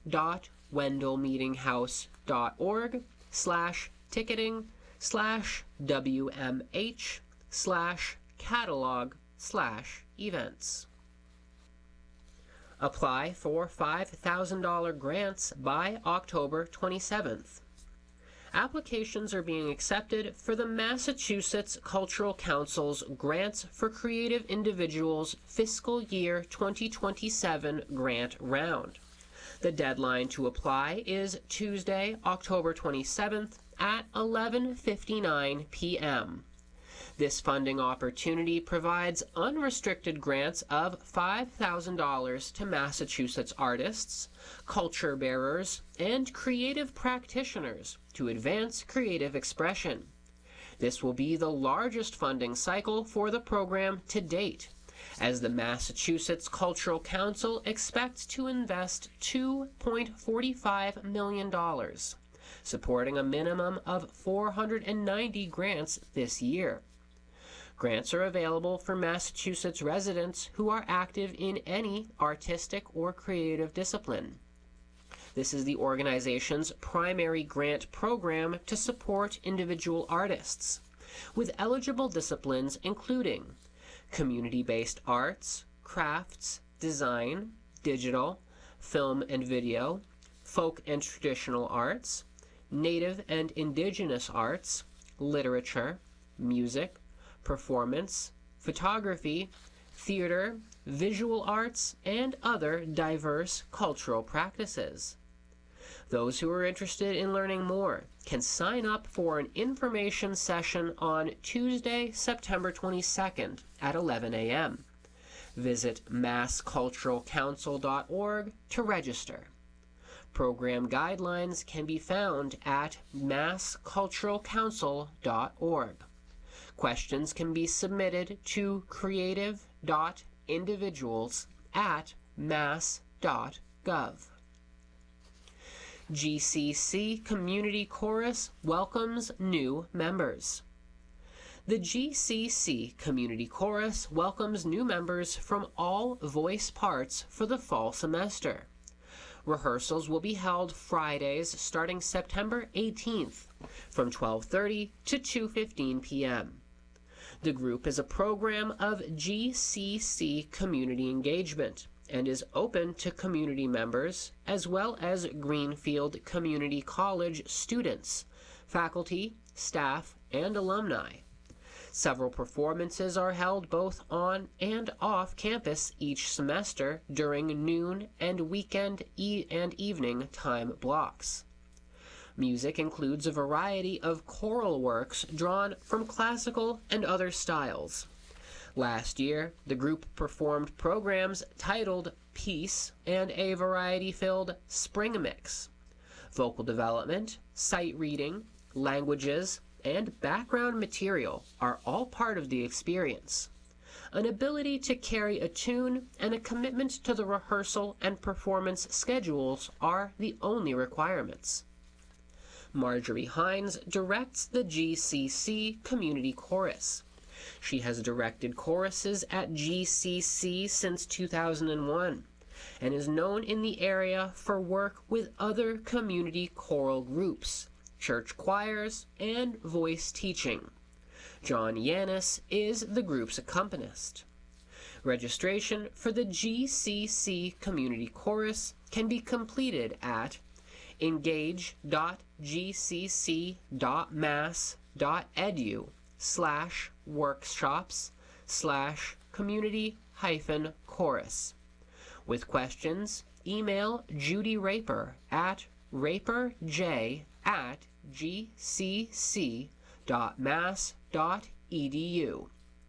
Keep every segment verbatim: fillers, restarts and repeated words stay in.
dot wendell meeting house dot org slash ticketing slash wmh slash catalog slash events. Apply for five thousand dollars grants by October twenty-seventh. Applications are being accepted for the Massachusetts Cultural Council's Grants for Creative Individuals Fiscal Year twenty twenty-seven grant round. The deadline to apply is Tuesday, October twenty-seventh at eleven fifty-nine p m This funding opportunity provides unrestricted grants of five thousand dollars to Massachusetts artists, culture bearers, and creative practitioners to advance creative expression. This will be the largest funding cycle for the program to date, as the Massachusetts Cultural Council expects to invest two point four five million dollars, supporting a minimum of four hundred ninety grants this year. Grants are available for Massachusetts residents who are active in any artistic or creative discipline. This is the organization's primary grant program to support individual artists, with eligible disciplines including community-based arts, crafts, design, digital, film and video, folk and traditional arts, native and indigenous arts, literature, music, performance, photography, theater, visual arts, and other diverse cultural practices. Those who are interested in learning more can sign up for an information session on Tuesday, September twenty-second at eleven a m Visit mass cultural council dot org to register. Program guidelines can be found at mass cultural council dot org. Questions can be submitted to creative dot individuals at mass dot gov. G C C Community Chorus welcomes new members. The G C C Community Chorus welcomes new members from all voice parts for the fall semester. Rehearsals will be held Fridays starting September eighteenth from twelve thirty to two fifteen p m The group is a program of G C C community engagement and is open to community members as well as Greenfield Community College students, faculty, staff, and alumni. Several performances are held both on and off campus each semester during noon and weekend e- and evening time blocks. Music includes a variety of choral works drawn from classical and other styles. Last year, the group performed programs titled Peace and a variety-filled Spring Mix. Vocal development, sight reading, languages, and background material are all part of the experience. An ability to carry a tune and a commitment to the rehearsal and performance schedules are the only requirements. Marjorie Hines directs the G C C Community Chorus. She has directed choruses at G C C since two thousand one and is known in the area for work with other community choral groups, church choirs, and voice teaching. John Yanis is the group's accompanist. Registration for the G C C Community Chorus can be completed at engage dot g c c dot mass dot e d u slash workshops slash community hyphen chorus. With questions, email Judy Raper at raperj at g c c dot mass dot e d u.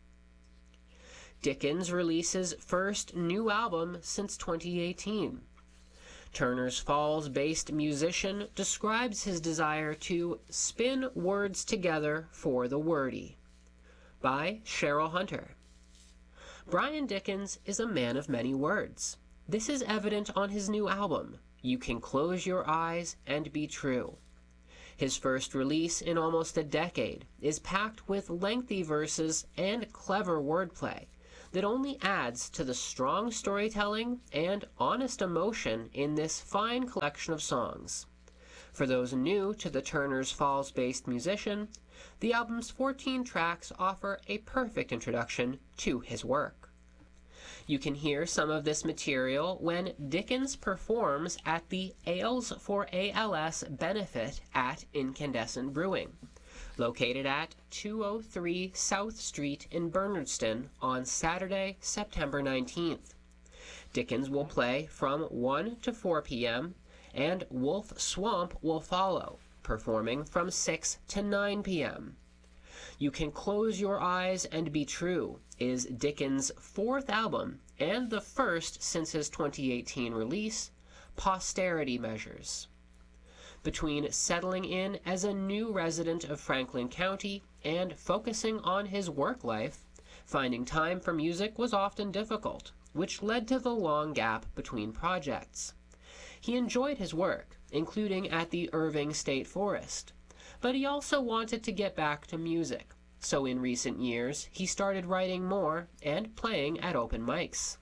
Dickens releases first new album since twenty eighteen. Turner's Falls-based musician describes his desire to spin words together for the wordy. By Cheryl Hunter. Brian Dickens is a man of many words. This is evident on his new album, You Can Close Your Eyes and Be True. His first release in almost a decade is packed with lengthy verses and clever wordplay that only adds to the strong storytelling and honest emotion in this fine collection of songs. For those new to the Turner's Falls-based musician, the album's fourteen tracks offer a perfect introduction to his work. You can hear some of this material when Dickens performs at the Ales for A L S benefit at Incandescent Brewing, located at two oh three South Street in Bernardston on Saturday, September nineteenth. Dickens will play from one to four p.m., and Wolf Swamp will follow, performing from six to nine p.m. You Can Close Your Eyes and Be True is Dickens' fourth album and the first since his twenty eighteen release, Posterity Measures. Between settling in as a new resident of Franklin County and focusing on his work life, finding time for music was often difficult, which led to the long gap between projects. He enjoyed his work, including at the Irving State Forest, but he also wanted to get back to music, so in recent years he started writing more and playing at open mics.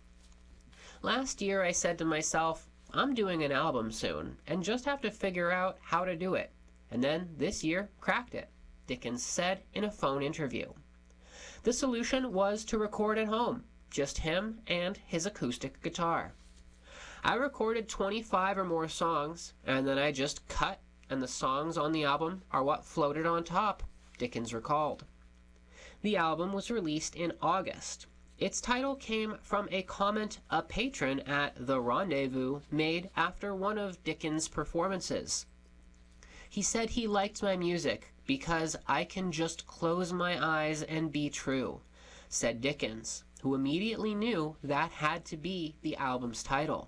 Last year I said to myself, I'm doing an album soon, and just have to figure out how to do it, and then this year cracked it, Dickens said in a phone interview. The solution was to record at home, just him and his acoustic guitar. I recorded twenty-five or more songs, and then I just cut, and the songs on the album are what floated on top, Dickens recalled. The album was released in August. Its title came from a comment a patron at The Rendezvous made after one of Dickens' performances. He said he liked my music because I can just close my eyes and be true, said Dickens, who immediately knew that had to be the album's title.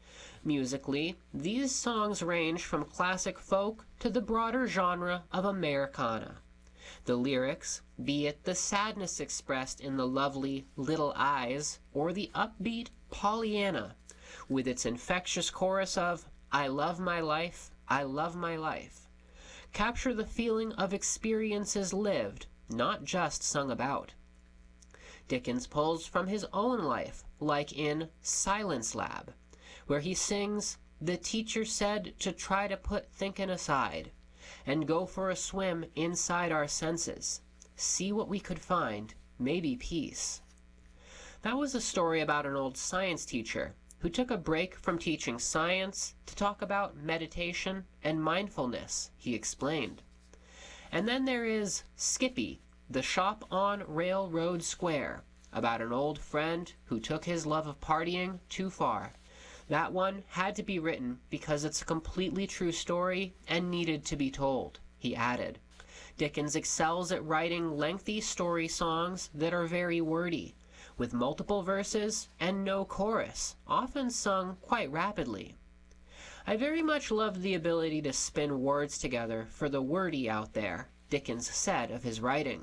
Musically, these songs range from classic folk to the broader genre of Americana. The lyrics, be it the sadness expressed in the lovely Little Eyes or the upbeat Pollyanna, with its infectious chorus of I love my life, I love my life, capture the feeling of experiences lived, not just sung about. Dickens pulls from his own life, like in Silence Lab, where he sings, the teacher said to try to put thinkin' aside, and go for a swim inside our senses, see what we could find, maybe peace. That was a story about an old science teacher who took a break from teaching science to talk about meditation and mindfulness, he explained. And then there is Skippy, the shop on Railroad Square, about an old friend who took his love of partying too far. That one had to be written because it's a completely true story and needed to be told, he added. Dickens excels at writing lengthy story songs that are very wordy, with multiple verses and no chorus, often sung quite rapidly. I very much love the ability to spin words together for the wordy out there, Dickens said of his writing.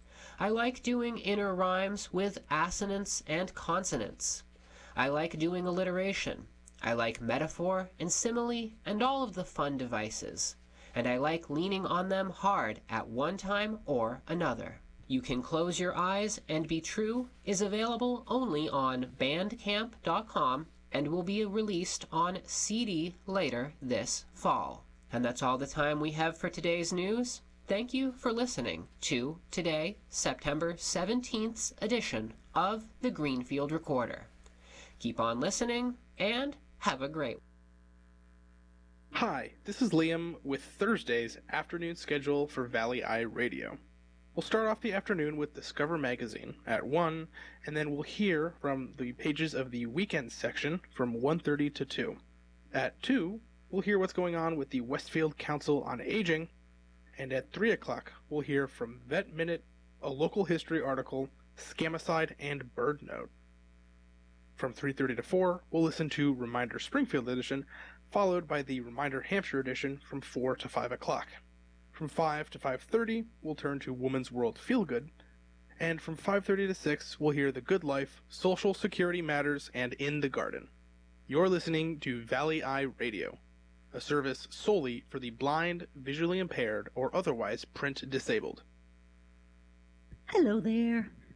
I like doing inner rhymes with assonance and consonants. I like doing alliteration. I like metaphor and simile and all of the fun devices, and I like leaning on them hard at one time or another. You Can Close Your Eyes and Be True is available only on bandcamp dot com and will be released on C D later this fall. And that's all the time we have for today's news. Thank you for listening to today, September seventeenth's edition of the Greenfield Recorder. Keep on listening and have a great one. Hi, this is Liam with Thursday's afternoon schedule for Valley Eye Radio. We'll start off the afternoon with Discover Magazine at one, and then we'll hear from the pages of the weekend section from one thirty to two. At two, we'll hear what's going on with the Westfield Council on Aging, and at three o'clock, we'll hear from Vet Minute, a local history article, Scamicide, and Bird Note. From three thirty to four, we'll listen to Reminder Springfield Edition, followed by the Reminder Hampshire Edition from four to five o'clock. From five to five thirty, we'll turn to Woman's World Feelgood, and from five thirty to six, we'll hear The Good Life, Social Security Matters, and In the Garden. You're listening to Valley Eye Radio, a service solely for the blind, visually impaired, or otherwise print disabled. Hello there.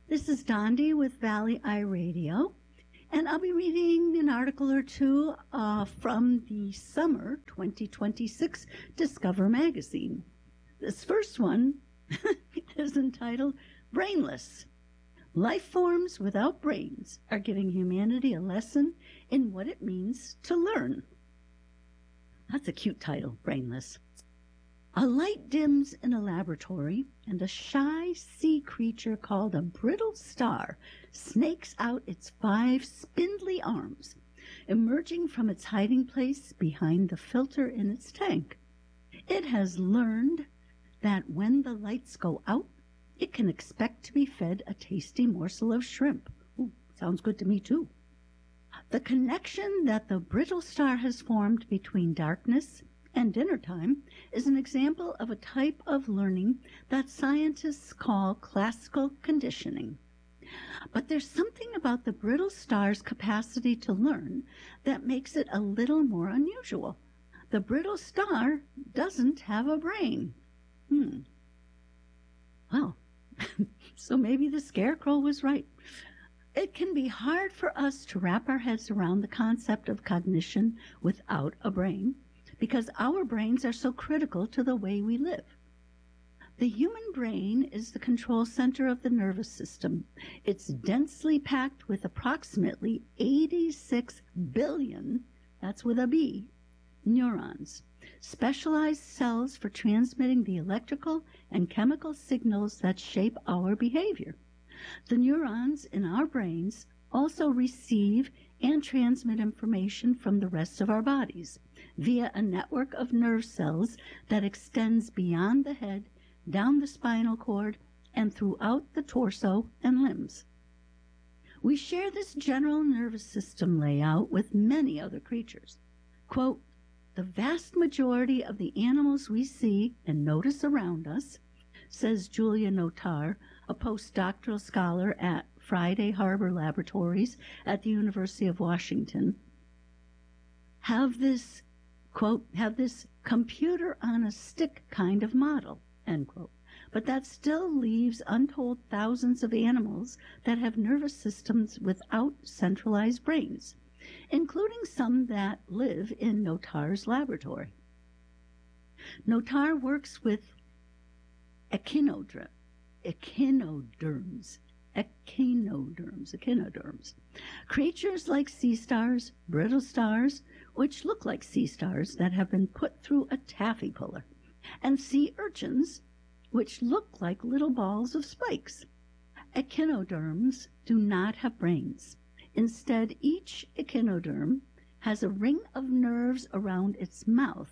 This is Dondi with Valley Eye Radio, and I'll be reading an article or two uh, from the summer twenty twenty-six Discover magazine. This first one is entitled Brainless. Life forms without brains are giving humanity a lesson in what it means to learn. That's a cute title, Brainless. A light dims in a laboratory, and a shy sea creature called a brittle star snakes out its five spindly arms, emerging from its hiding place behind the filter in its tank. It has learned that when the lights go out, it can expect to be fed a tasty morsel of shrimp. Ooh, sounds good to me, too. The connection that the brittle star has formed between darkness and dinner time is an example of a type of learning that scientists call classical conditioning. But there's something about the brittle star's capacity to learn that makes it a little more unusual. The brittle star doesn't have a brain. Hmm. Well, so maybe the scarecrow was right. It can be hard for us to wrap our heads around the concept of cognition without a brain, because our brains are so critical to the way we live. The human brain is the control center of the nervous system. It's densely packed with approximately eighty-six billion, that's with a B, neurons, specialized cells for transmitting the electrical and chemical signals that shape our behavior. The neurons in our brains also receive and transmit information from the rest of our bodies via a network of nerve cells that extends beyond the head, down the spinal cord, and throughout the torso and limbs. We share this general nervous system layout with many other creatures. Quote, the vast majority of the animals we see and notice around us, says Julia Notar, a postdoctoral scholar at Friday Harbor Laboratories at the University of Washington, have this, quote, have this computer on a stick kind of model, end quote. But that still leaves untold thousands of animals that have nervous systems without centralized brains, including some that live in Notar's laboratory. Notar works with echinoderms, echinoderms, echinoderms, echinoderms, creatures like sea stars, brittle stars, which look like sea stars that have been put through a taffy puller, and sea urchins, which look like little balls of spikes. Echinoderms do not have brains. Instead, each echinoderm has a ring of nerves around its mouth,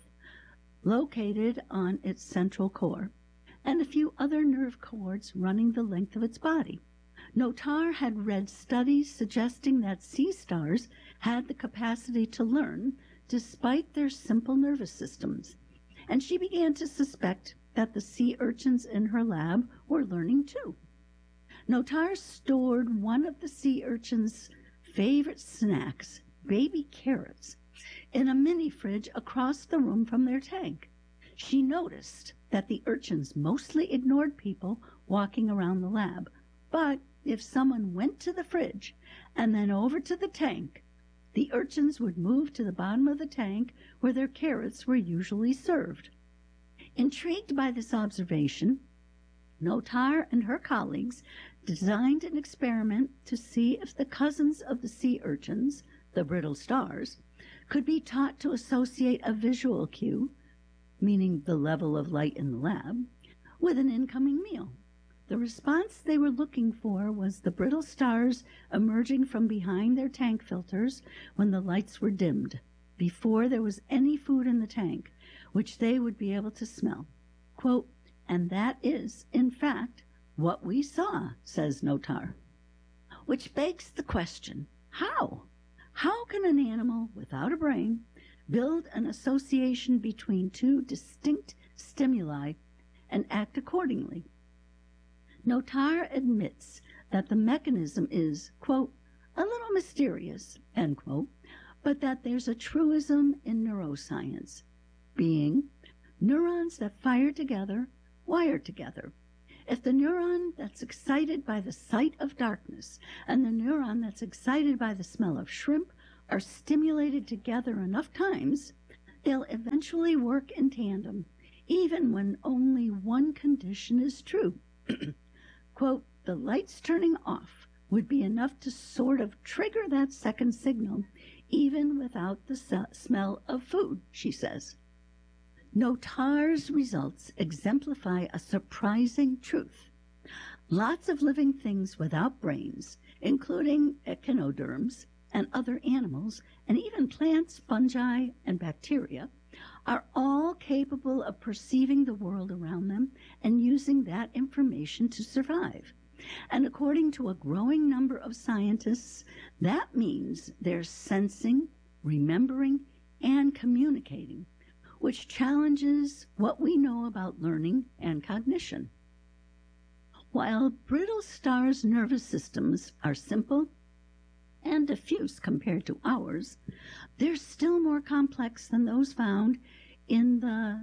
located on its central core, and a few other nerve cords running the length of its body. Notar had read studies suggesting that sea stars had the capacity to learn despite their simple nervous systems, and she began to suspect that the sea urchins in her lab were learning too. Notar stored one of the sea urchins' favorite snacks, baby carrots, in a mini fridge across the room from their tank. She noticed that the urchins mostly ignored people walking around the lab, but if someone went to the fridge and then over to the tank, the urchins would move to the bottom of the tank where their carrots were usually served. Intrigued by this observation, Notar and her colleagues designed an experiment to see if the cousins of the sea urchins, the brittle stars, could be taught to associate a visual cue, meaning the level of light in the lab, with an incoming meal. The response they were looking for was the brittle stars emerging from behind their tank filters when the lights were dimmed, before there was any food in the tank, which they would be able to smell. Quote, and that is, in fact, what we saw, says Notar. Which begs the question, how? How can an animal without a brain build an association between two distinct stimuli and act accordingly? Notar admits that the mechanism is, quote, a little mysterious, end quote, but that there's a truism in neuroscience, being neurons that fire together, wire together. If the neuron that's excited by the sight of darkness and the neuron that's excited by the smell of shrimp are stimulated together enough times, they'll eventually work in tandem, even when only one condition is true. Quote, the lights turning off would be enough to sort of trigger that second signal, even without the smell of food, she says. Notar's results exemplify a surprising truth. Lots of living things without brains, including echinoderms and other animals, and even plants, fungi, and bacteria, are all capable of perceiving the world around them and using that information to survive. And according to a growing number of scientists, that means they're sensing, remembering, and communicating, which challenges what we know about learning and cognition. While brittle stars' nervous systems are simple and diffuse compared to ours, they're still more complex than those found in the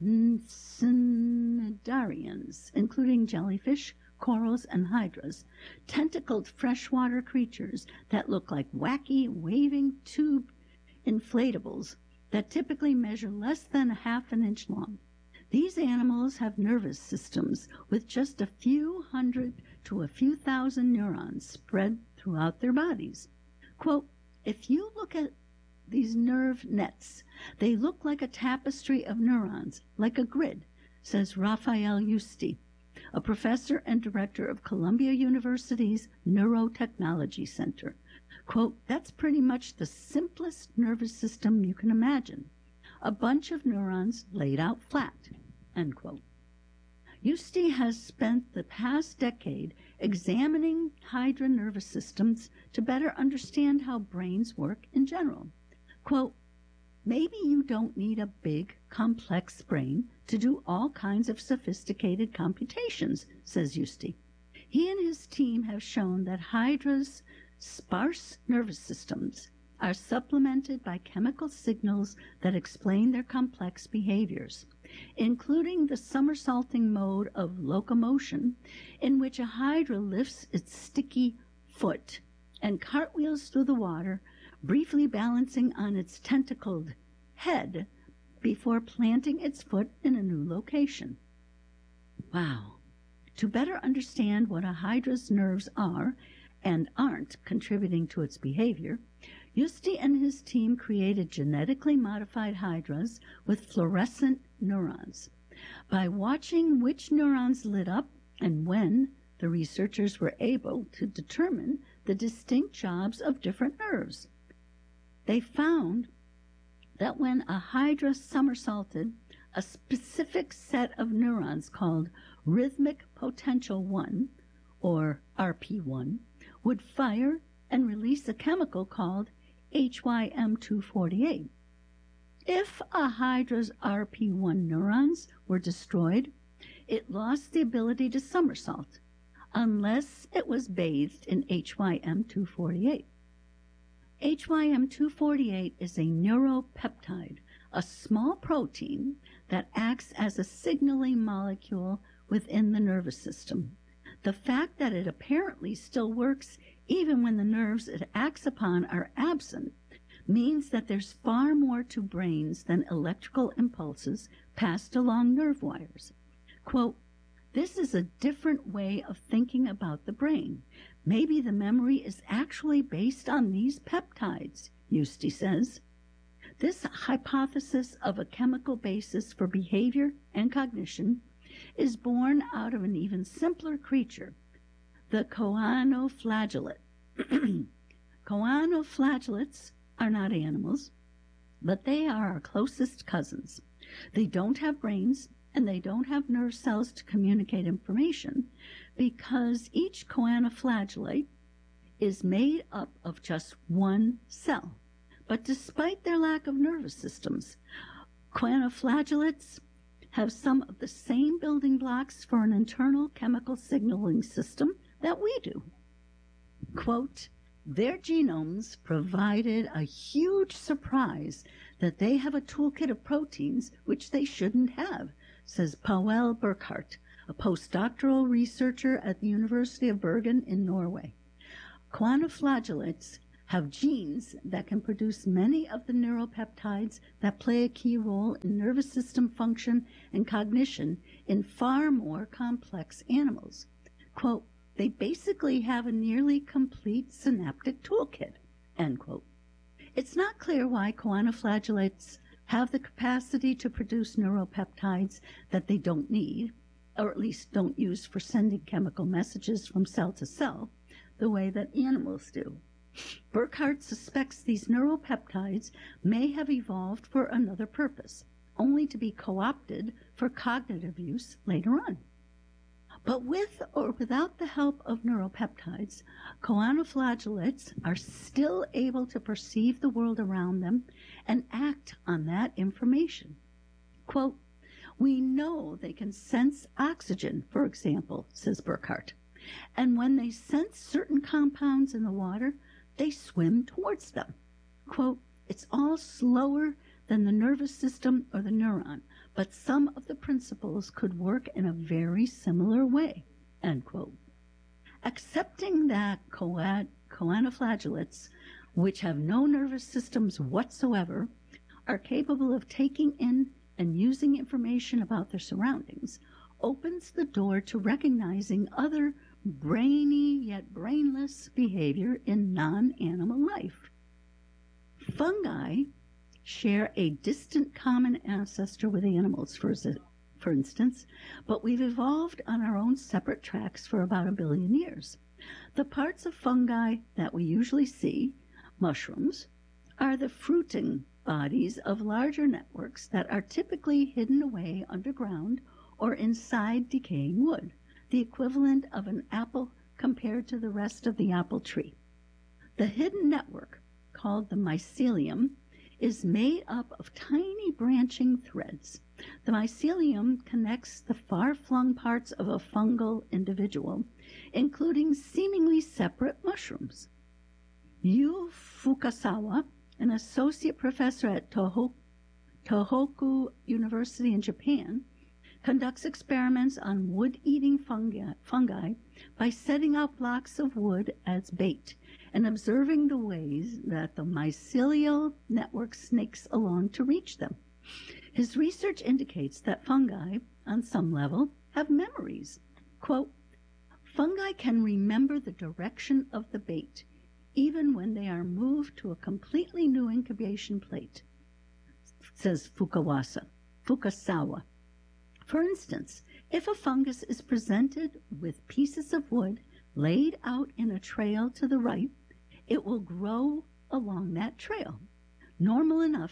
cnidarians, including jellyfish, corals, and hydras, tentacled freshwater creatures that look like wacky, waving tube inflatables that typically measure less than a half an inch long. These animals have nervous systems with just a few hundred to a few thousand neurons spread throughout their bodies. Quote, if you look at these nerve nets, they look like a tapestry of neurons, like a grid, says Raphael Yusti, a professor and director of Columbia University's Neurotechnology Center. Quote, that's pretty much the simplest nervous system you can imagine. A bunch of neurons laid out flat, end quote. Yusti has spent the past decade examining hydra nervous systems to better understand how brains work in general. Quote, maybe you don't need a big, complex brain to do all kinds of sophisticated computations, says Yusti. He and his team have shown that hydra's sparse nervous systems are supplemented by chemical signals that explain their complex behaviors, including the somersaulting mode of locomotion, in which a hydra lifts its sticky foot and cartwheels through the water, briefly balancing on its tentacled head before planting its foot in a new location. Wow. To better understand what a hydra's nerves are and aren't contributing to its behavior, Yusti and his team created genetically modified hydras with fluorescent neurons. By watching which neurons lit up and when, the researchers were able to determine the distinct jobs of different nerves. They found that when a hydra somersaulted, a specific set of neurons called rhythmic potential one, or R P one, would fire and release a chemical called H Y M two forty-eight. If a hydra's R P one neurons were destroyed, it lost the ability to somersault, unless it was bathed in H Y M two forty-eight. H Y M two forty-eight is a neuropeptide, a small protein that acts as a signaling molecule within the nervous system. The fact that it apparently still works even when the nerves it acts upon are absent means that there's far more to brains than electrical impulses passed along nerve wires. Quote, this is a different way of thinking about the brain. Maybe the memory is actually based on these peptides, Yusti says. This hypothesis of a chemical basis for behavior and cognition is born out of an even simpler creature, the choanoflagellate. Choanoflagellates are not animals, but they are our closest cousins. They don't have brains, and they don't have nerve cells to communicate information, because each choanoflagellate is made up of just one cell. But despite their lack of nervous systems, choanoflagellates have some of the same building blocks for an internal chemical signaling system that we do. Quote, their genomes provided a huge surprise that they have a toolkit of proteins which they shouldn't have, says Powell Burkhardt, a postdoctoral researcher at the University of Bergen in Norway. Choanoflagellates have genes that can produce many of the neuropeptides that play a key role in nervous system function and cognition in far more complex animals. Quote, they basically have a nearly complete synaptic toolkit, end quote. It's not clear why choanoflagellates have the capacity to produce neuropeptides that they don't need, or at least don't use for sending chemical messages from cell to cell, the way that animals do. Burkhardt suspects these neuropeptides may have evolved for another purpose, only to be co-opted for cognitive use later on. But with or without the help of neuropeptides, choanoflagellates are still able to perceive the world around them and act on that information. Quote, we know they can sense oxygen, for example, says Burkhardt, and when they sense certain compounds in the water, they swim towards them. Quote, it's all slower than the nervous system or the neuron, but some of the principles could work in a very similar way, end quote. Accepting that choanoflagellates, which have no nervous systems whatsoever, are capable of taking in and using information about their surroundings, opens the door to recognizing other brainy yet brainless behavior in non-animal life. Fungi share a distant common ancestor with animals, for, for instance, but we've evolved on our own separate tracks for about a billion years. The parts of fungi that we usually see, mushrooms, are the fruiting bodies of larger networks that are typically hidden away underground or inside decaying wood, the equivalent of an apple compared to the rest of the apple tree. The hidden network, called the mycelium, is made up of tiny branching threads. The mycelium connects the far-flung parts of a fungal individual, including seemingly separate mushrooms. Yu Fukasawa, an associate professor at Toho- Tohoku University in Japan, conducts experiments on wood-eating fungi, fungi by setting out blocks of wood as bait and observing the ways that the mycelial network snakes along to reach them. His research indicates that fungi, on some level, have memories. Quote, fungi can remember the direction of the bait, even when they are moved to a completely new incubation plate, says Fukawasa, Fukasawa. For instance, if a fungus is presented with pieces of wood laid out in a trail to the right, it will grow along that trail, normal enough.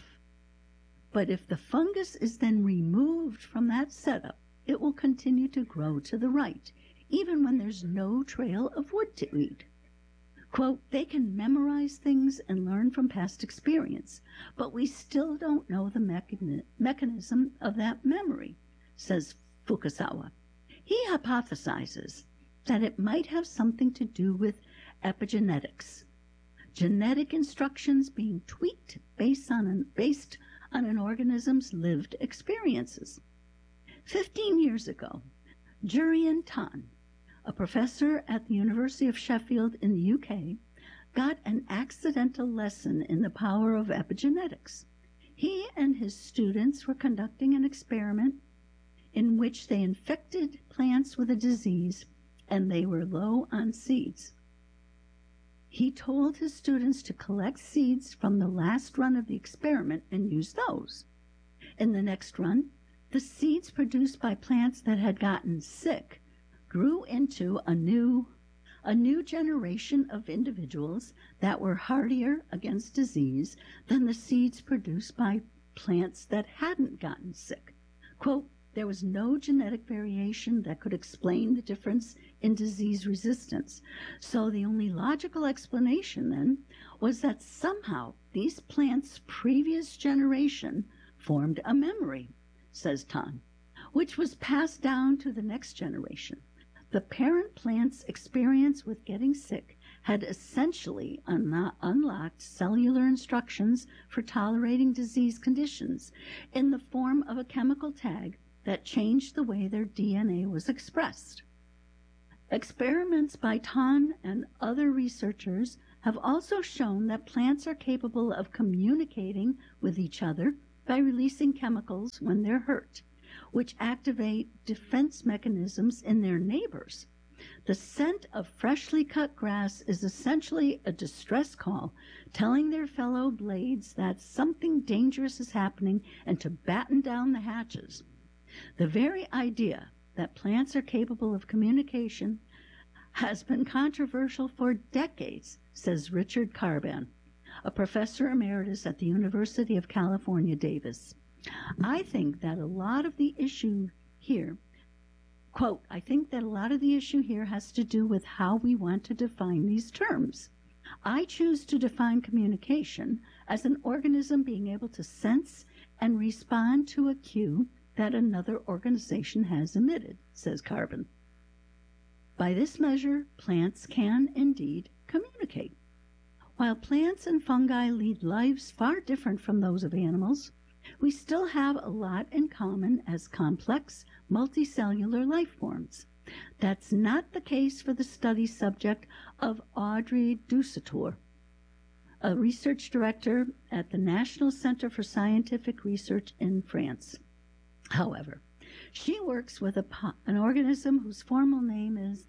But if the fungus is then removed from that setup, it will continue to grow to the right, even when there's no trail of wood to eat. Quote, they can memorize things and learn from past experience, but we still don't know the mechan- mechanism of that memory, says Fukasawa. He hypothesizes that it might have something to do with epigenetics, genetic instructions being tweaked based on an, based on an organism's lived experiences. Fifteen years ago, Jurian Tan, a professor at the University of Sheffield in the U K, got an accidental lesson in the power of epigenetics. He and his students were conducting an experiment in which they infected plants with a disease and they were low on seeds. He told his students to collect seeds from the last run of the experiment and use those. In the next run, the seeds produced by plants that had gotten sick grew into a new, a new generation of individuals that were hardier against disease than the seeds produced by plants that hadn't gotten sick. Quote, there was no genetic variation that could explain the difference in disease resistance. So the only logical explanation then was that somehow these plants' previous generation formed a memory, says Tan, which was passed down to the next generation. The parent plant's experience with getting sick had essentially un- unlocked cellular instructions for tolerating disease conditions in the form of a chemical tag that changed the way their D N A was expressed. Experiments by Tan and other researchers have also shown that plants are capable of communicating with each other by releasing chemicals when they're hurt, which activate defense mechanisms in their neighbors. The scent of freshly cut grass is essentially a distress call, telling their fellow blades that something dangerous is happening and to batten down the hatches. The very idea that plants are capable of communication has been controversial for decades, says Richard Carban, a professor emeritus at the University of California, Davis. I think that a lot of the issue here, quote, I think that a lot of the issue here has to do with how we want to define these terms. I choose to define communication as an organism being able to sense and respond to a cue that another organization has emitted, says Carban. By this measure, plants can indeed communicate. While plants and fungi lead lives far different from those of animals, we still have a lot in common as complex, multicellular life forms. That's not the case for the study subject of Audrey Dussutour, a research director at the National Center for Scientific Research in France. However, she works with a, an organism whose formal name is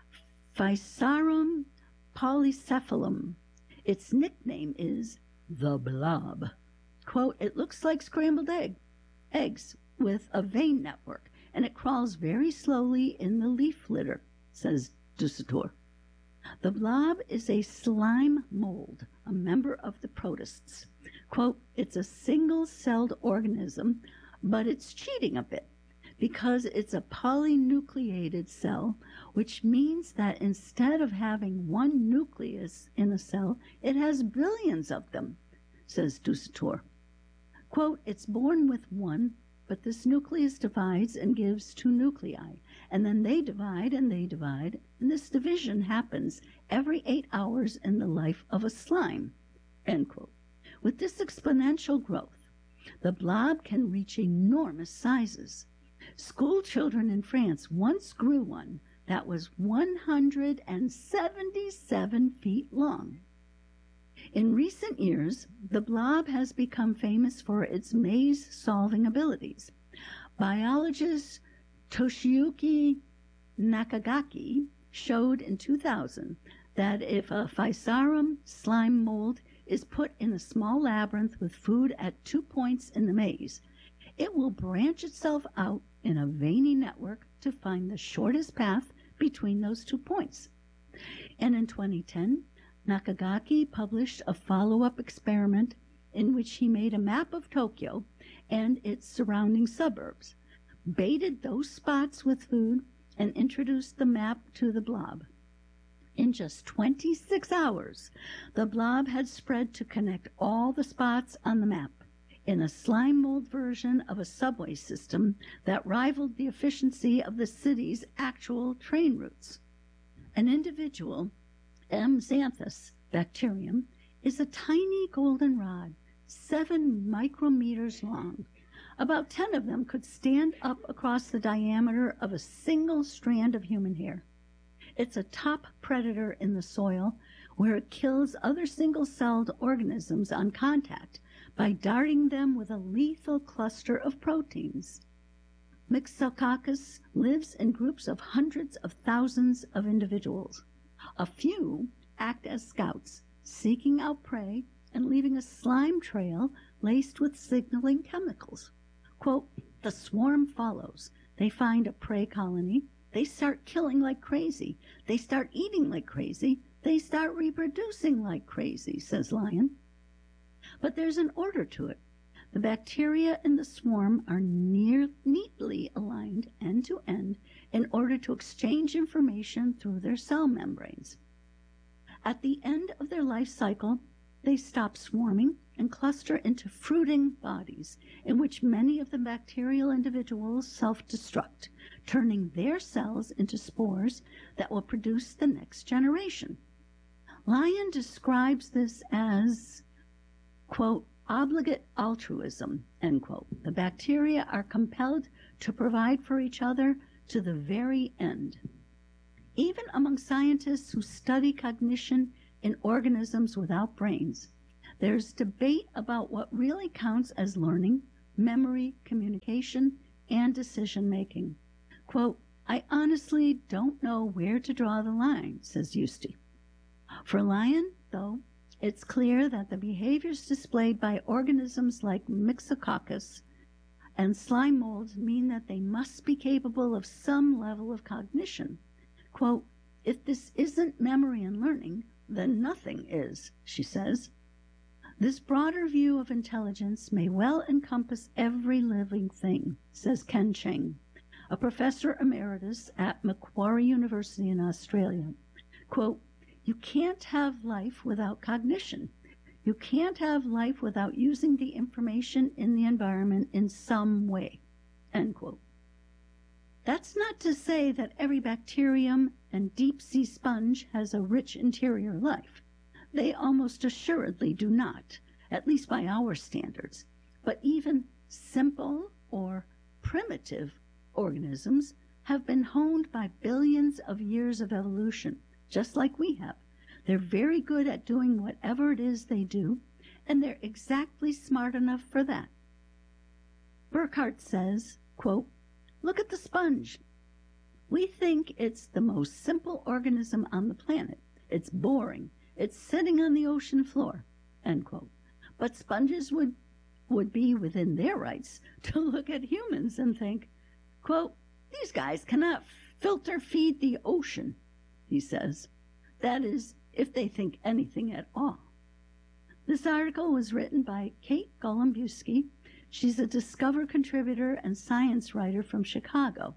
Physarum polycephalum. Its nickname is the blob. Quote, it looks like scrambled egg, eggs with a vein network, and it crawls very slowly in the leaf litter, says Dussutour. The blob is a slime mold, a member of the protists. Quote, it's a single-celled organism, but it's cheating a bit because it's a polynucleated cell, which means that instead of having one nucleus in a cell, it has billions of them, says Dussutour. Quote, it's born with one, but this nucleus divides and gives two nuclei, and then they divide and they divide, and this division happens every eight hours in the life of a slime, end quote. With this exponential growth, the blob can reach enormous sizes. School children in France once grew one that was one hundred seventy-seven feet long. In recent years, the blob has become famous for its maze-solving abilities. Biologist Toshiyuki Nakagaki showed in two thousand that if a Physarum slime mold is put in a small labyrinth with food at two points in the maze, it will branch itself out in a veiny network to find the shortest path between those two points. And in twenty ten, Nakagaki published a follow-up experiment in which he made a map of Tokyo and its surrounding suburbs, baited those spots with food, and introduced the map to the blob. In just twenty-six hours, the blob had spread to connect all the spots on the map in a slime mold version of a subway system that rivaled the efficiency of the city's actual train routes. An individual, M. xanthus bacterium, is a tiny goldenrod, seven micrometers long. About ten of them could stand up across the diameter of a single strand of human hair. It's a top predator in the soil, where it kills other single-celled organisms on contact by darting them with a lethal cluster of proteins. Myxococcus lives in groups of hundreds of thousands of individuals. A few act as scouts, seeking out prey and leaving a slime trail laced with signaling chemicals. Quote, the swarm follows. They find a prey colony. They start killing like crazy. They start eating like crazy. They start reproducing like crazy, says Lyon. But there's an order to it. The bacteria in the swarm are near, neatly aligned end to end in order to exchange information through their cell membranes. At the end of their life cycle, they stop swarming and cluster into fruiting bodies in which many of the bacterial individuals self-destruct, turning their cells into spores that will produce the next generation. Lyon describes this as, quote, obligate altruism, end quote. The bacteria are compelled to provide for each other to the very end. Even among scientists who study cognition in organisms without brains, there's debate about what really counts as learning, memory, communication, and decision-making. Quote, I honestly don't know where to draw the line, says Euste. For Lyon, though, it's clear that the behaviors displayed by organisms like Myxococcus and slime molds mean that they must be capable of some level of cognition. Quote, if this isn't memory and learning, then nothing is, she says. This broader view of intelligence may well encompass every living thing, says Ken Cheng, a professor emeritus at Macquarie University in Australia. Quote, you can't have life without cognition. You can't have life without using the information in the environment in some way, end quote. That's not to say that every bacterium and deep-sea sponge has a rich interior life. They almost assuredly do not, at least by our standards. But even simple or primitive organisms have been honed by billions of years of evolution, just like we have. They're very good at doing whatever it is they do, and they're exactly smart enough for that. Burkhardt says, quote, look at the sponge. We think it's the most simple organism on the planet. It's boring. It's sitting on the ocean floor, end quote. But sponges would, would be within their rights to look at humans and think, quote, these guys cannot filter feed the ocean, he says. That is, if they think anything at all. This article was written by Kate Golembiewski. She's a Discover contributor and science writer from Chicago.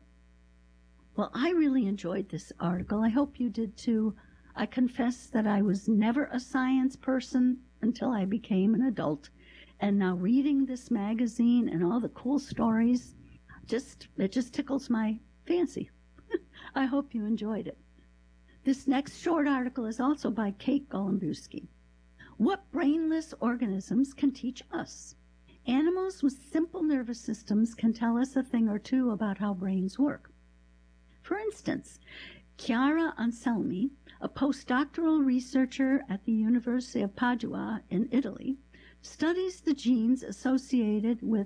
Well, I really enjoyed this article. I hope you did too. I confess that I was never a science person until I became an adult. And now reading this magazine and all the cool stories, just it just tickles my fancy. I hope you enjoyed it. This next short article is also by Kate Golembiewski. What brainless organisms can teach us? Animals with simple nervous systems can tell us a thing or two about how brains work. For instance, Chiara Anselmi, a postdoctoral researcher at the University of Padua in Italy, studies the genes associated with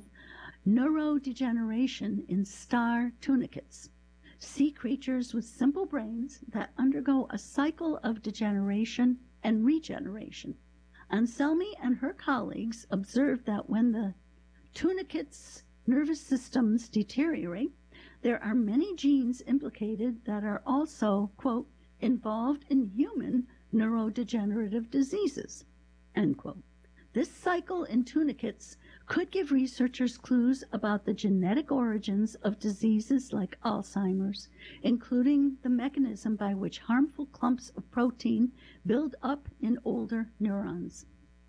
neurodegeneration in star tunicates, sea creatures with simple brains that undergo a cycle of degeneration and regeneration. Anselmi and her colleagues observed that when the tunicates' nervous systems deteriorate, there are many genes implicated that are also, quote, involved in human neurodegenerative diseases, end quote. This cycle in tunicates could give researchers clues about the genetic origins of diseases like Alzheimer's, including the mechanism by which harmful clumps of protein build up in older neurons.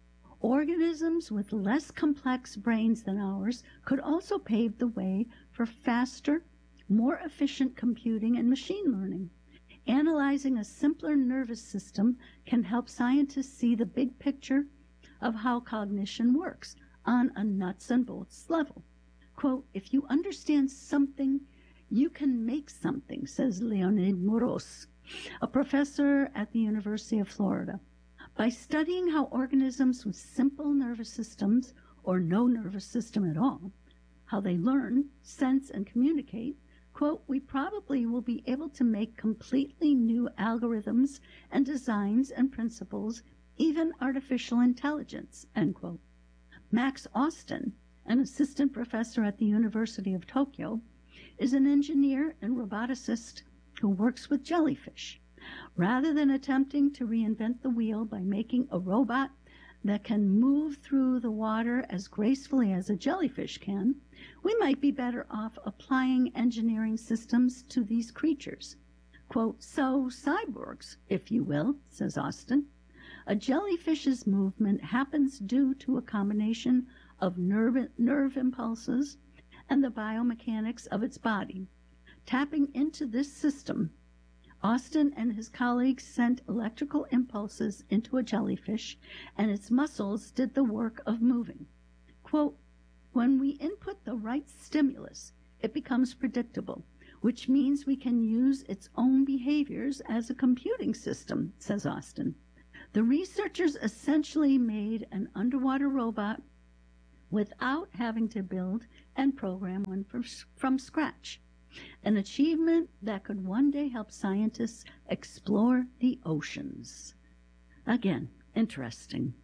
Organisms with less complex brains than ours could also pave the way for faster, more efficient computing and machine learning. Analyzing a simpler nervous system can help scientists see the big picture of how cognition works on a nuts and bolts level. Quote, if you understand something, you can make something, says Leonid Moroz, a professor at the University of Florida. By studying how organisms with simple nervous systems, or no nervous system at all, how they learn, sense, and communicate, quote, we probably will be able to make completely new algorithms and designs and principles, even artificial intelligence, end quote. Max Austin, an assistant professor at the University of Tokyo, is an engineer and roboticist who works with jellyfish. Rather than attempting to reinvent the wheel by making a robot that can move through the water as gracefully as a jellyfish can, we might be better off applying engineering systems to these creatures. Quote, so cyborgs, if you will, says Austin. A jellyfish's movement happens due to a combination of nerve, nerve impulses and the biomechanics of its body. Tapping into this system Austin and his colleagues sent electrical impulses into a jellyfish, and its muscles did the work of moving. Quote, when we input the right stimulus, it becomes predictable, which means we can use its own behaviors as a computing system, says Austin. The researchers essentially made an underwater robot without having to build and program one from, from scratch, an achievement that could one day help scientists explore the oceans. Again, interesting.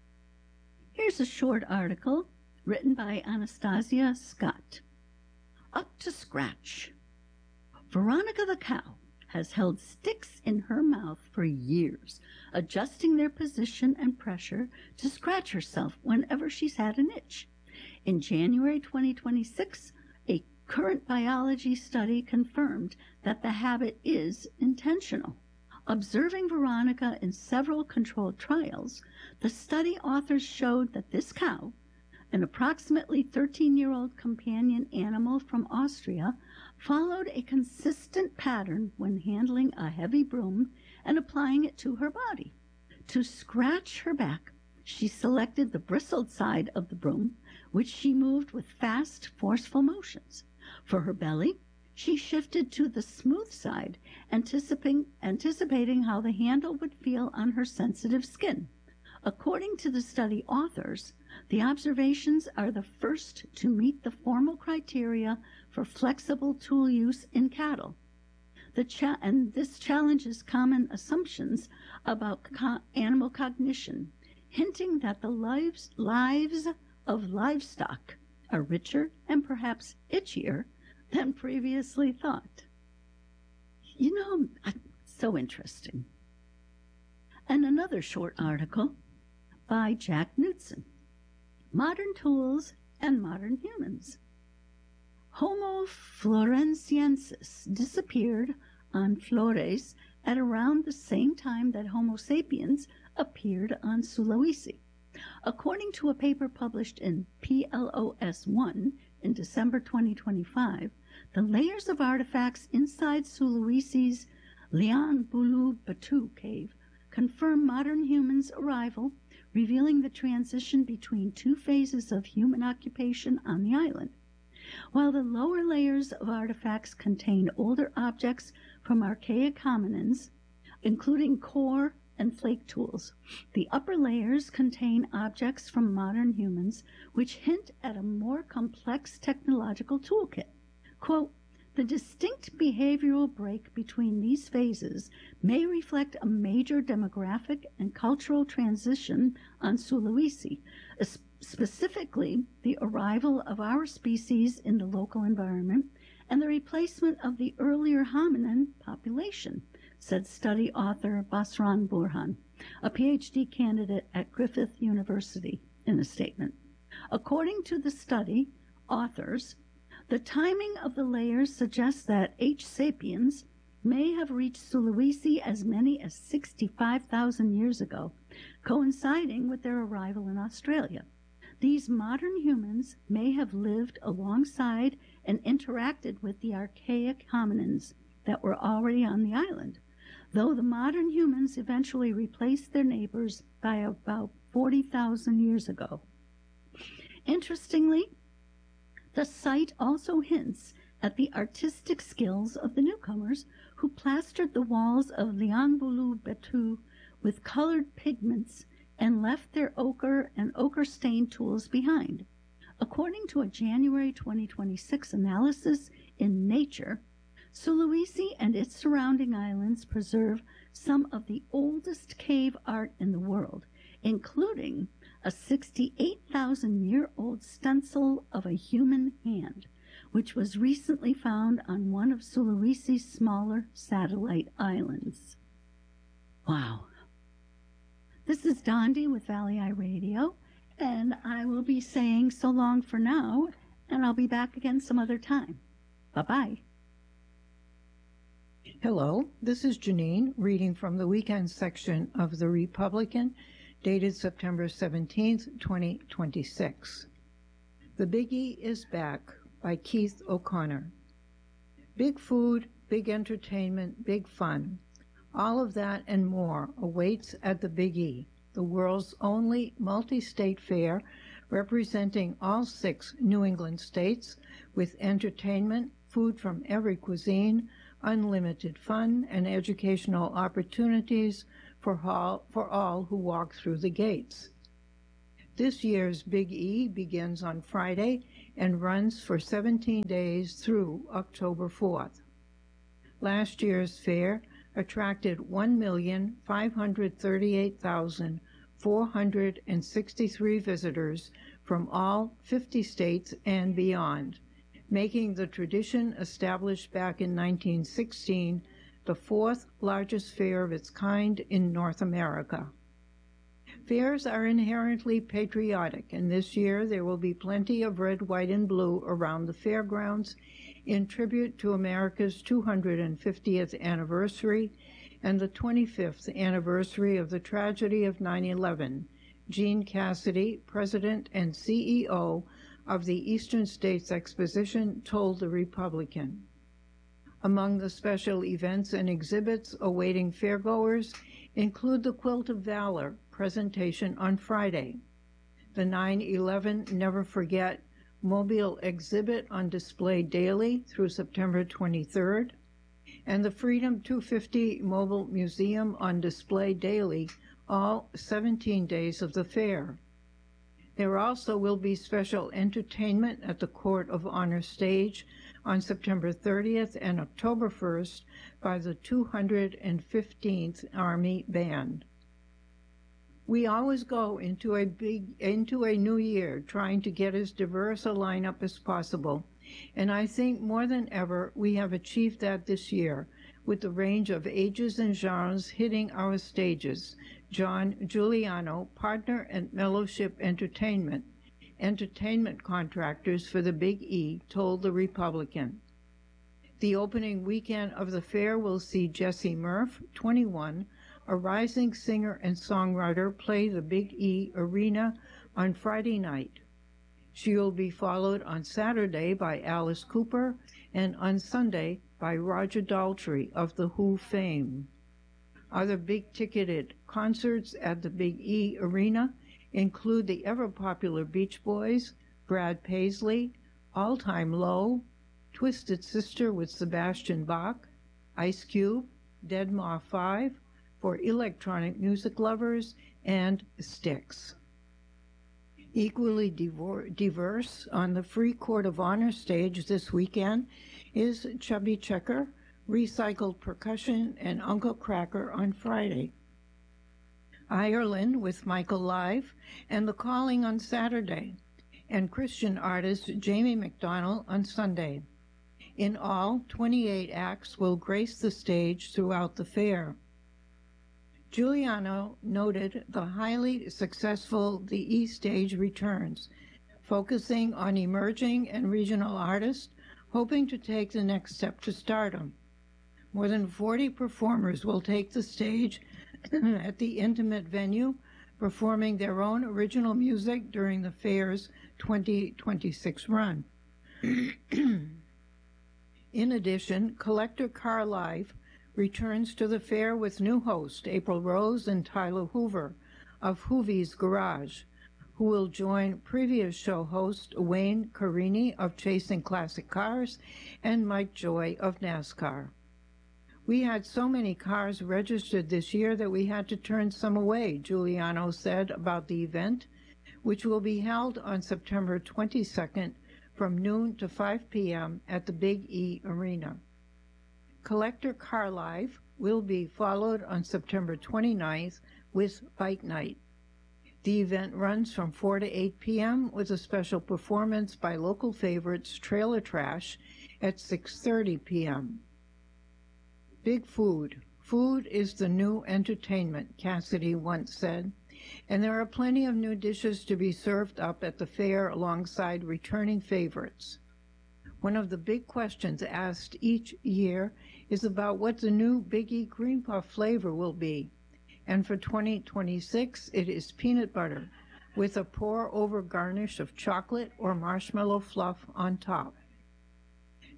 Here's a short article written by Anastasia Scott. Up to scratch. Veronica the cow has held sticks in her mouth for years, adjusting their position and pressure to scratch herself whenever she's had an itch. In January twenty twenty-six, a current biology study confirmed that the habit is intentional. Observing Veronica in several controlled trials, the study authors showed that this cow, an approximately thirteen-year-old companion animal from Austria, followed a consistent pattern when handling a heavy broom and applying it to her body. To scratch her back, she selected the bristled side of the broom, which she moved with fast, forceful motions. For her belly, she shifted to the smooth side, anticipating, anticipating how the handle would feel on her sensitive skin. According to the study authors, the observations are the first to meet the formal criteria for flexible tool use in cattle. The cha- and this challenges common assumptions about co- animal cognition, hinting that the lives, lives of livestock are richer and perhaps itchier than previously thought. You know, so interesting. And another short article by Jack Knudsen. Modern Tools and Modern Humans. Homo floresiensis disappeared on Flores at around the same time that Homo sapiens appeared on Sulawesi. According to a paper published in P L O S one in December twenty twenty-five, the layers of artifacts inside Sulawesi's Liang Bulu Batu cave confirm modern humans' arrival, revealing the transition between two phases of human occupation on the island. While the lower layers of artifacts contain older objects from archaic hominins, including core and flake tools, the upper layers contain objects from modern humans, which hint at a more complex technological toolkit. Quote, the distinct behavioral break between these phases may reflect a major demographic and cultural transition on Sulawesi, specifically the arrival of our species in the local environment and the replacement of the earlier hominin population, said study author Basran Burhan, a P H D candidate at Griffith University, in a statement. According to the study authors, the timing of the layers suggests that H. sapiens may have reached Sulawesi as many as sixty-five thousand years ago, coinciding with their arrival in Australia. These modern humans may have lived alongside and interacted with the archaic hominins that were already on the island, though the modern humans eventually replaced their neighbors by about forty thousand years ago. Interestingly, the site also hints at the artistic skills of the newcomers who plastered the walls of Liang Bulu Batu with colored pigments and left their ochre and ochre-stained tools behind. According to a January twenty twenty-six analysis in Nature, Sulawesi and its surrounding islands preserve some of the oldest cave art in the world, including a sixty-eight thousand year old stencil of a human hand, which was recently found on one of Sulawesi's smaller satellite islands. Wow. This is Dondi with Valley Eye Radio, and I will be saying so long for now, and I'll be back again some other time. Bye-bye. Hello, this is Janine reading from the weekend section of The Republican, dated September seventeenth, twenty twenty-six. The Biggie is Back by Keith O'Connor. Big food, big entertainment, big fun. All of that and more awaits at the Big E, the world's only multi-state fair representing all six New England states, with entertainment, food from every cuisine, unlimited fun, and educational opportunities for all, for all who walk through the gates. This year's Big E begins on Friday and runs for seventeen days through October fourth. Last year's fair attracted one million five hundred thirty-eight thousand four hundred sixty-three visitors from all fifty states and beyond, making the tradition established back in nineteen sixteen the fourth largest fair of its kind in North America. Fairs are inherently patriotic, and this year there will be plenty of red, white, and blue around the fairgrounds in tribute to America's two hundred fiftieth anniversary and the twenty-fifth anniversary of the tragedy of nine eleven. Gene Cassidy, President and C E O of the Eastern States Exposition, told the Republican. Among the special events and exhibits awaiting fairgoers include the Quilt of Valor presentation on Friday, the nine eleven Never Forget Mobile exhibit on display daily through September twenty-third, and the Freedom two fifty Mobile Museum on display daily all seventeen days of the fair. There also will be special entertainment at the Court of Honor stage on September thirtieth and October first by the two hundred fifteenth Army Band. We always go into a big into a new year trying to get as diverse a lineup as possible, and I think more than ever we have achieved that this year, with the range of ages and genres hitting our stages. John Giuliano, partner at Mellowship Entertainment, entertainment contractors for the Big E, told the Republican. The opening weekend of the fair will see Jessie Murph, twenty-one, a rising singer and songwriter, play the Big E Arena on Friday night. She will be followed on Saturday by Alice Cooper and on Sunday by Roger Daltrey of The Who fame. Other big-ticketed concerts at the Big E Arena include the ever-popular Beach Boys, Brad Paisley, All Time Low, Twisted Sister with Sebastian Bach, Ice Cube, Dead Ma five, for electronic music lovers, and Styx. Equally diverse on the Free Court of Honor stage this weekend is Chubby Checker, Recycled Percussion, and Uncle Cracker on Friday. Ireland with Michael Live and The Calling on Saturday, and Christian artist Jamie McDonnell on Sunday. In all, twenty-eight acts will grace the stage throughout the fair. Giuliano noted the highly successful The E Stage returns, focusing on emerging and regional artists hoping to take the next step to stardom. More than forty performers will take the stage at the intimate venue, performing their own original music during the fair's twenty twenty-six run. In addition, Collector Car Live returns to the fair with new host April Rose and Tyler Hoover of Hoovy's Garage, who will join previous show host Wayne Carini of Chasing Classic Cars and Mike Joy of NASCAR. We had so many cars registered this year that we had to turn some away, Giuliano said about the event, which will be held on September twenty-second from noon to five p.m. at the Big E Arena. Collector Car Live will be followed on September twenty-ninth with Bike Night. The event runs from four to eight p.m. with a special performance by local favorites Trailer Trash at six thirty p.m. Big food. Food is the new entertainment, Cassidy once said, and there are plenty of new dishes to be served up at the fair alongside returning favorites. One of the big questions asked each year is about what the new Big E Cream Puff flavor will be, and for twenty twenty-six it is peanut butter with a pour-over garnish of chocolate or marshmallow fluff on top.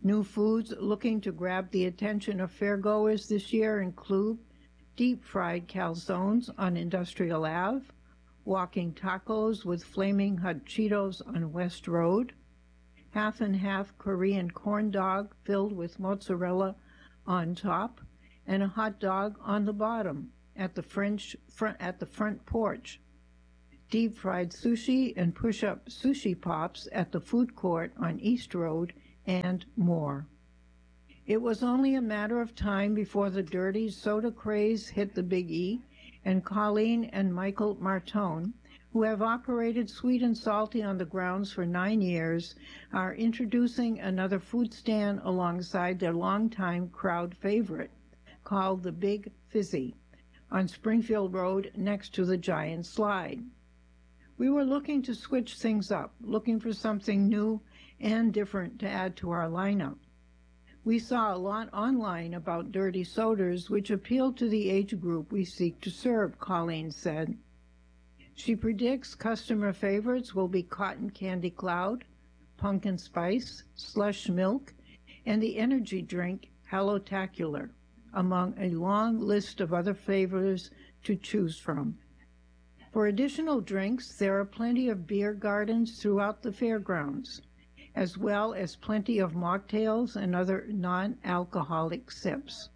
New foods looking to grab the attention of fairgoers this year include deep-fried calzones on Industrial Avenue, walking tacos with flaming hot Cheetos on West Road, half-and-half Korean corn dog filled with mozzarella on top, and a hot dog on the bottom at the French front at the front porch. Deep-fried sushi and push-up sushi pops at the food court on East Road, and more. It was only a matter of time before the dirty soda craze hit the Big E, and Colleen and Michael Martone, who have operated Sweet and Salty on the grounds for nine years, are introducing another food stand alongside their longtime crowd favorite, called the Big Fizzy, on Springfield Road next to the Giant Slide. We were looking to switch things up, looking for something new and different to add to our lineup. We saw a lot online about dirty sodas, which appealed to the age group we seek to serve, Colleen said. She predicts customer favorites will be Cotton Candy Cloud, Pumpkin Spice, Slush Milk, and the energy drink Hallotacular, among a long list of other flavors to choose from. For additional drinks, there are plenty of beer gardens throughout the fairgrounds, as well as plenty of mocktails and other non-alcoholic sips.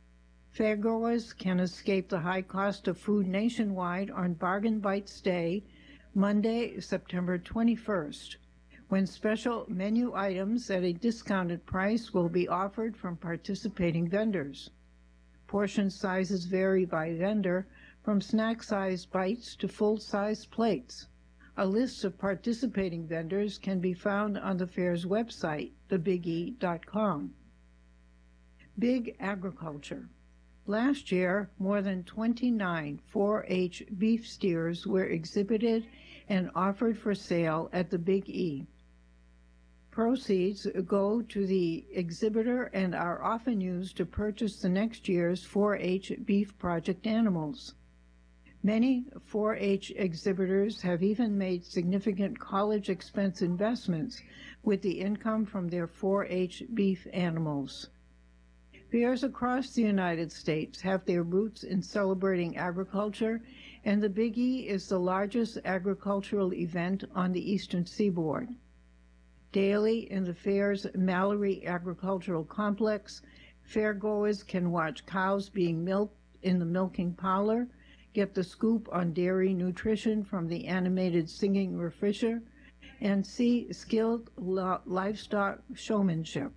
Fairgoers can escape the high cost of food nationwide on Bargain Bites Day, Monday, September twenty-first, when special menu items at a discounted price will be offered from participating vendors. Portion sizes vary by vendor, from snack-sized bites to full-size plates. A list of participating vendors can be found on the fair's website, the big e dot com. Big Agriculture. Last year, more than twenty-nine four H beef steers were exhibited and offered for sale at the Big E. Proceeds go to the exhibitor and are often used to purchase the next year's four H beef project animals. Many four H exhibitors have even made significant college expense investments with the income from their four H beef animals. Fairs across the United States have their roots in celebrating agriculture, and the Big E is the largest agricultural event on the Eastern Seaboard. Daily in the fair's Mallory Agricultural Complex, fairgoers can watch cows being milked in the milking parlor, get the scoop on dairy nutrition from the animated singing Fisher, and see skilled livestock showmanship.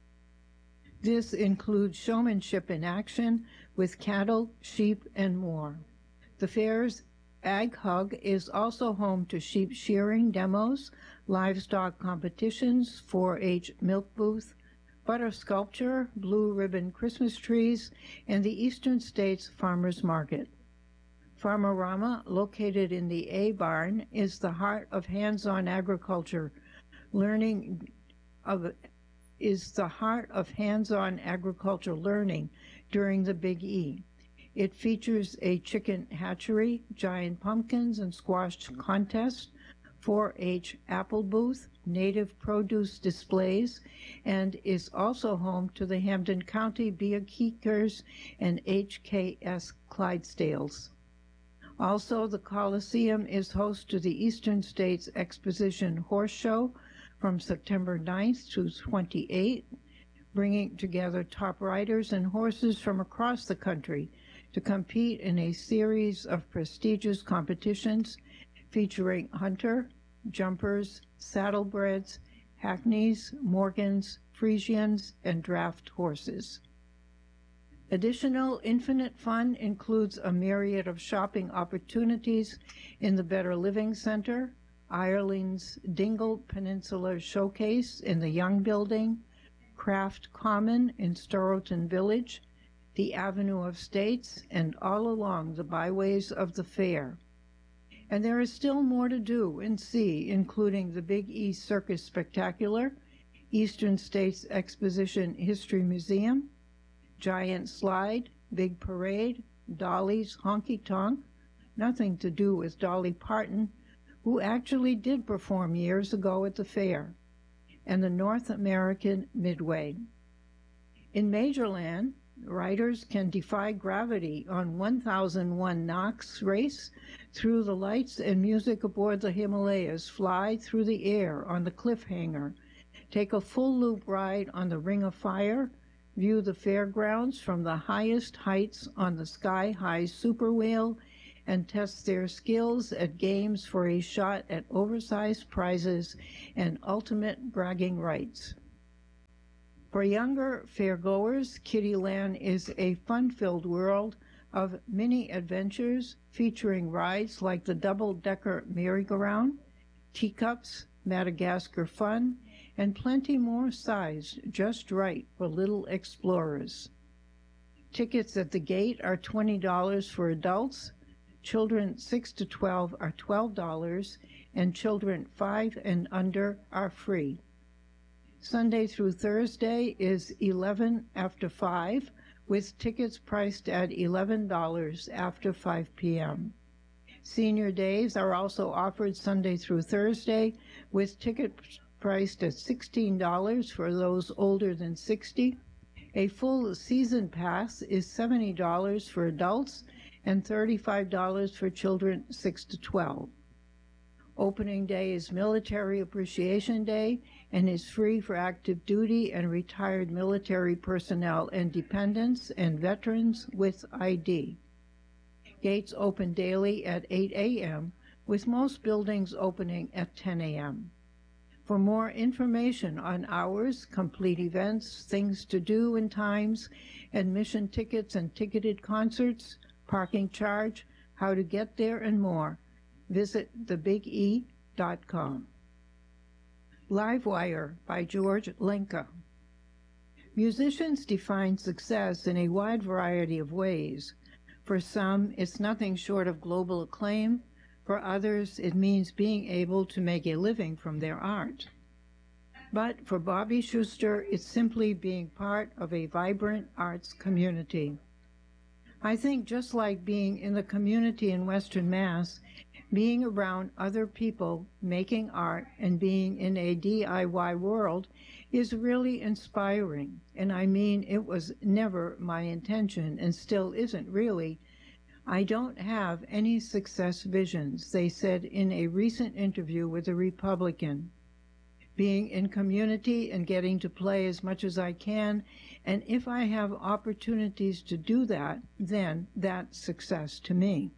This includes showmanship in action with cattle, sheep, and more. The fair's Ag Hug is also home to sheep shearing demos, livestock competitions, four H milk booth, butter sculpture, blue ribbon Christmas trees, and the Eastern States Farmers Market. Farmerama, located in the A Barn, is the heart of hands-on agriculture. Learning of is the heart of hands-on agriculture learning during the Big E. It features a chicken hatchery, giant pumpkins and squash contest, four H apple booth, native produce displays, and is also home to the Hampden County Beekeepers and H K S Clydesdales. Also, the Coliseum is host to the Eastern States Exposition Horse Show from September ninth to twenty-eighth, bringing together top riders and horses from across the country to compete in a series of prestigious competitions featuring hunter, jumpers, saddlebreds, hackneys, Morgans, Friesians, and draft horses. Additional infinite fun includes a myriad of shopping opportunities in the Better Living Center, Ireland's Dingle Peninsula Showcase in the Young Building, Craft Common in Storrowton Village, the Avenue of States, and all along the byways of the fair. And there is still more to do and see, including the Big E Circus Spectacular, Eastern States Exposition History Museum, Giant Slide, Big Parade, Dolly's Honky Tonk, nothing to do with Dolly Parton, who actually did perform years ago at the fair, and the North American Midway. In Majorland, riders can defy gravity on one thousand one Knox race through the lights and music aboard the Himalayas, fly through the air on the cliffhanger, take a full loop ride on the Ring of Fire, view the fairgrounds from the highest heights on the Sky High Super Whale, and test their skills at games for a shot at oversized prizes and ultimate bragging rights. For younger fairgoers, Kittyland is a fun-filled world of mini adventures featuring rides like the double-decker merry-go-round, teacups, Madagascar fun, and plenty more sized just right for little explorers. Tickets at the gate are twenty dollars for adults, children six to twelve are twelve dollars, and children five and under are free. Sunday through Thursday is eleven after five, with tickets priced at eleven dollars after five p.m. Senior days are also offered Sunday through Thursday, with tickets priced at sixteen dollars for those older than sixty. A full season pass is seventy dollars for adults and thirty-five dollars for children six to twelve. Opening day is Military Appreciation Day and is free for active duty and retired military personnel and dependents and veterans with I D. Gates open daily at eight a.m., with most buildings opening at ten a.m. For more information on hours, complete events, things to do and times, admission tickets and ticketed concerts, parking charge, how to get there, and more, visit the big e dot com. Livewire by George Lenka. Musicians define success in a wide variety of ways. For some, it's nothing short of global acclaim. For others, it means being able to make a living from their art. But for Bobby Schuster, it's simply being part of a vibrant arts community. I think just like being in the community in Western Mass, being around other people making art and being in a D I Y world is really inspiring. And I mean, it was never my intention and still isn't really. I don't have any success visions, they said in a recent interview with a Republican. Being in community and getting to play as much as I can, and if I have opportunities to do that, then that's success to me.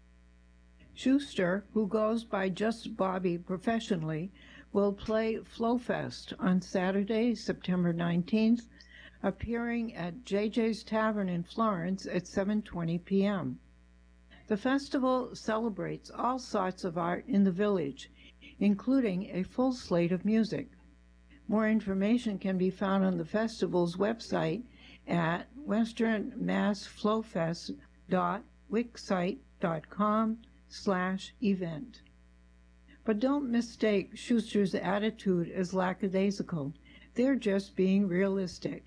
Schuster, who goes by just Bobby professionally, will play Flowfest on Saturday, September nineteenth, appearing at J J's Tavern in Florence at seven twenty p.m. The festival celebrates all sorts of art in the village, including a full slate of music. More information can be found on the festival's website at western mass flowfest dot wixsite dot com slash event. But don't mistake Schuster's attitude as lackadaisical. They're just being realistic.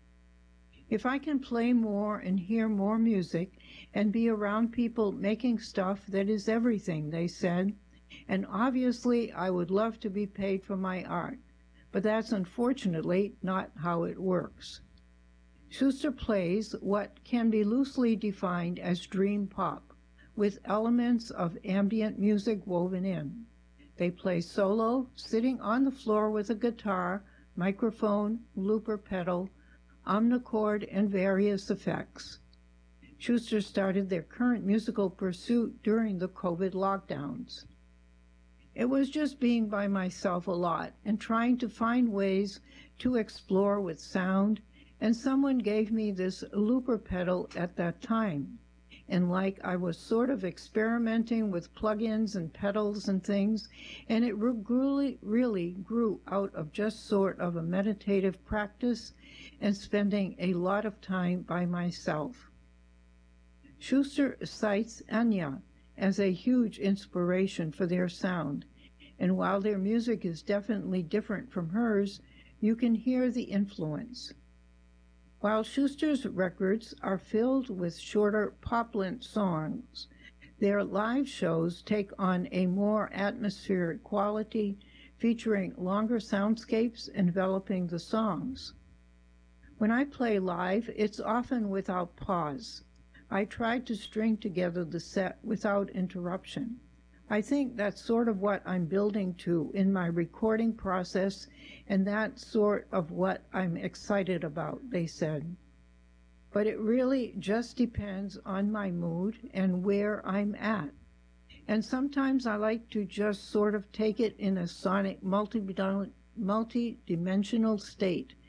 If I can play more and hear more music and be around people making stuff, that is everything, they said. And obviously I would love to be paid for my art, but that's unfortunately not how it works. Schuster plays what can be loosely defined as dream pop, with elements of ambient music woven in. They play solo, sitting on the floor with a guitar, microphone, looper pedal, omnichord, and various effects. Schuster started their current musical pursuit during the COVID lockdowns. It was just being by myself a lot and trying to find ways to explore with sound, and someone gave me this looper pedal at that time. And like I was sort of experimenting with plugins and pedals and things, and it really, really grew out of just sort of a meditative practice and spending a lot of time by myself. Schuster cites Enya as a huge inspiration for their sound, and while their music is definitely different from hers, you can hear the influence. While Schuster's records are filled with shorter pop-lent songs, their live shows take on a more atmospheric quality, featuring longer soundscapes enveloping the songs. When I play live, it's often without pause. I try to string together the set without interruption. I think that's sort of what I'm building to in my recording process, and that's sort of what I'm excited about, they said. But it really just depends on my mood and where I'm at. And sometimes I like to just sort of take it in a sonic multi multi-dimensional state